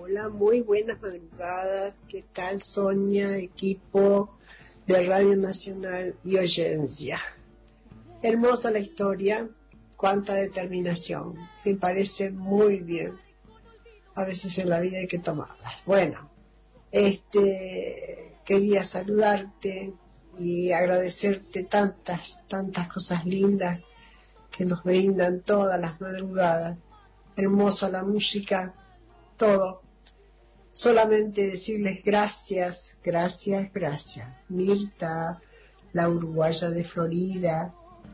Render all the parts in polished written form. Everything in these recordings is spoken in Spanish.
Hola, muy buenas madrugadas. ¿Qué tal, Sonia, equipo de Radio Nacional y audiencia? Hermosa la historia, cuánta determinación. Me parece muy bien. A veces en la vida hay que tomarlas. Bueno, quería saludarte y agradecerte tantas cosas lindas que nos brindan todas las madrugadas. Hermosa la música, todo. Solamente decirles gracias. Mirta, la uruguaya de Florida.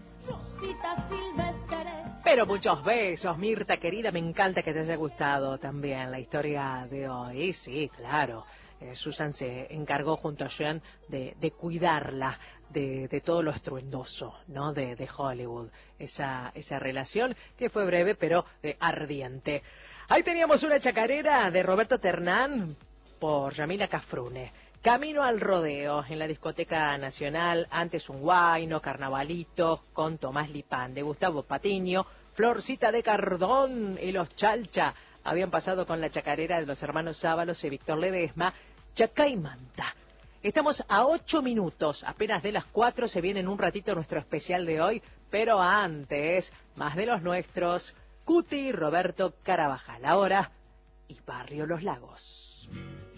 Pero muchos besos, Mirta querida, me encanta que te haya gustado también la historia de hoy. Sí, claro. Susan se encargó junto a Jean de cuidarla de todo lo estruendoso, ¿no? De Hollywood. Esa relación que fue breve pero ardiente. Ahí teníamos una chacarera de Roberto Ternán por Yamila Cafrune. Camino al rodeo en la discoteca nacional, antes un guayno, carnavalito, con Tomás Lipán, de Gustavo Patiño, Florcita de Cardón y los Chalcha habían pasado con la chacarera de los hermanos Sábalos y Víctor Ledesma, Chacaimanta. Estamos a 8 minutos, apenas de las 4, se viene en un ratito nuestro especial de hoy, pero antes, más de los nuestros, Cuti, Roberto Carabajal, ahora y Barrio Los Lagos.